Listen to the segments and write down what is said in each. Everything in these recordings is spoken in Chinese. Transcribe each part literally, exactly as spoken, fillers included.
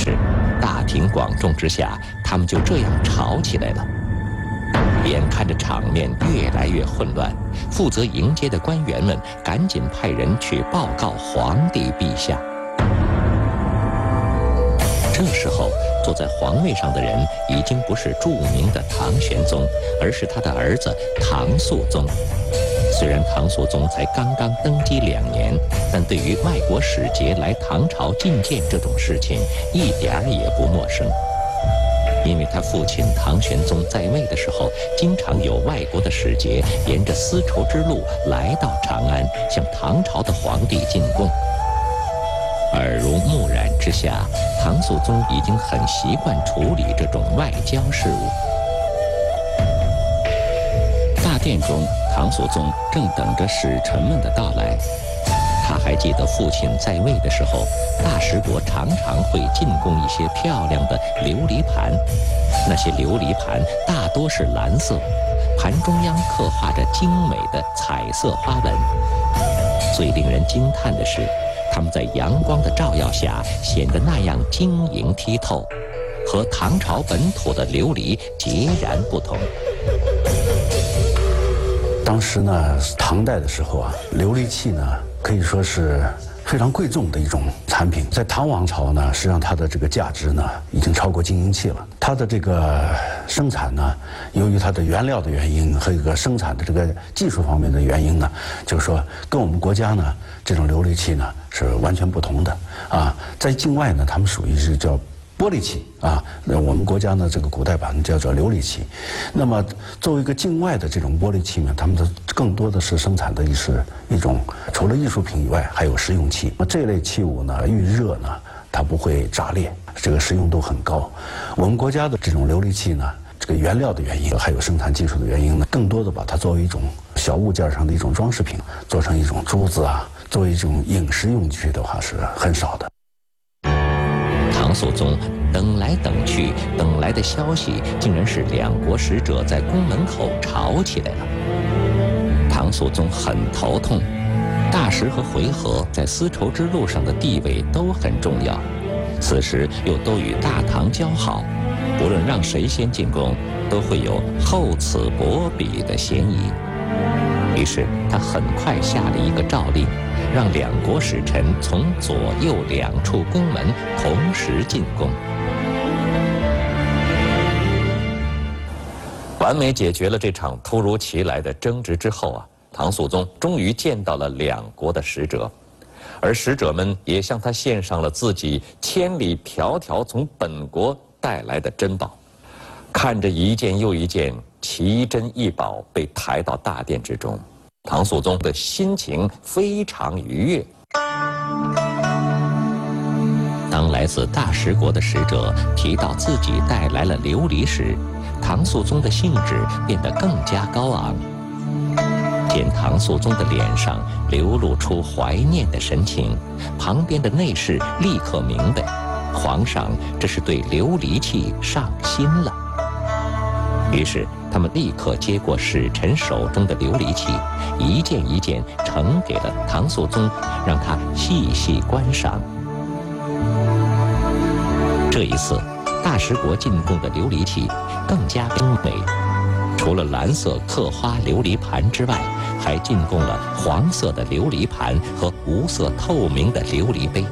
是，大庭广众之下，他们就这样吵起来了。眼看着场面越来越混乱，负责迎接的官员们赶紧派人去报告皇帝陛下。这时候，坐在皇位上的人已经不是著名的唐玄宗，而是他的儿子唐肃宗。虽然唐肃宗才刚刚登基两年，但对于外国使节来唐朝觐见这种事情一点儿也不陌生。因为他父亲唐玄宗在位的时候，经常有外国的使节沿着丝绸之路来到长安，向唐朝的皇帝进贡。耳濡目染之下，唐肃宗已经很习惯处理这种外交事务。大殿中，唐肃宗正等着使臣们的到来。他还记得父亲在位的时候，大食国常常会进贡一些漂亮的琉璃盘，那些琉璃盘大多是蓝色，盘中央刻画着精美的彩色花纹。最令人惊叹的是，它们在阳光的照耀下显得那样晶莹剔透，和唐朝本土的琉璃截然不同。 当时呢，唐代的时候啊，琉璃器呢可以说是非常贵重的一种产品。在唐王朝呢，实际上它的这个价值呢已经超过金银器了。它的这个生产呢，由于它的原料的原因和这个生产的这个技术方面的原因呢，就是说跟我们国家呢这种琉璃器呢是完全不同的啊。在境外呢，他们属于是叫玻璃器啊，那我们国家呢，这个古代把它叫做琉璃器。那么作为一个境外的这种玻璃器呢，他们的更多的是生产的是一种除了艺术品以外，还有实用器。那这类器物呢，遇热呢，它不会炸裂，这个实用度很高。我们国家的这种琉璃器呢，这个原料的原因，还有生产技术的原因呢，更多的把它作为一种小物件上的一种装饰品，做成一种珠子啊，作为一种饮食用具的话是很少的。 唐肃宗等来等去，等来的消息竟然是两国使者在宫门口吵起来了。唐肃宗很头痛，大食和回纥在丝绸之路上的地位都很重要，此时又都与大唐交好，不论让谁先进宫，都会有厚此薄彼的嫌疑。于是他很快下了一个诏令，让两国使臣从左右两处宫门同时进宫。完美解决了这场突如其来的争执之后啊，唐肃宗终于见到了两国的使者，而使者们也向他献上了自己千里迢迢从本国带来的珍宝。看着一件又一件奇珍异宝被抬到大殿之中，唐肃宗的心情非常愉悦。当来自大食国的使者提到自己带来了琉璃时，唐肃宗的兴致变得更加高昂。见唐肃宗的脸上流露出怀念的神情，旁边的内侍立刻明白，皇上这是对琉璃器上心了。于是他们立刻接过使臣手中的琉璃器，一件一件呈给了唐肃宗，让他细细观赏。这一次，大食国进贡的琉璃器更加精美，除了蓝色刻花琉璃盘之外，还进贡了黄色的琉璃盘和无色透明的琉璃杯。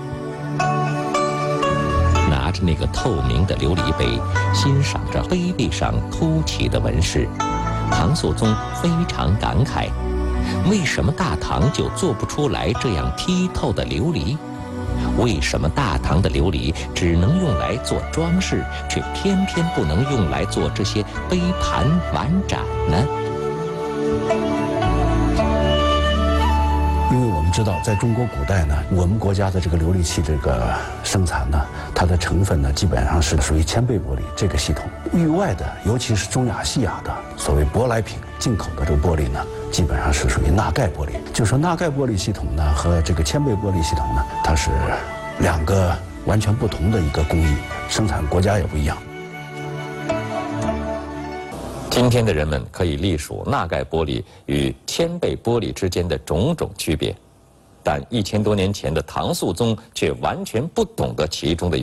拿着那个透明的琉璃杯，欣赏着杯壁上凸起的纹饰，唐肃宗非常感慨：为什么大唐就做不出来这样剔透的琉璃？为什么大唐的琉璃只能用来做装饰，却偏偏不能用来做这些杯盘碗盏呢？ 因为我们知道，在中国古代呢，我们国家的这个琉璃器这个生产呢，它的成分呢，基本上是属于铅倍玻璃这个系统。域外的，尤其是中亚、西亚的所谓舶来品进口的这个玻璃呢，基本上是属于钠钙玻璃。就说钠钙玻璃系统呢和这个铅倍玻璃系统呢，它是两个完全不同的一个工艺，生产国家也不一样。 今天的人们可以隶属钠钙玻璃与铅倍玻璃之间的种种区别，但一千多年前的唐肃宗却完全不懂得其中的